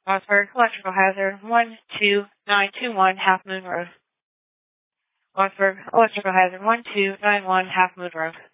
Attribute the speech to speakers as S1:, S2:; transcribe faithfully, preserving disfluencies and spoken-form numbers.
S1: Augsburg, electrical hazard one two nine two one Half Moon Road. Augsburg, electrical hazard one two nine one Half Moon Road.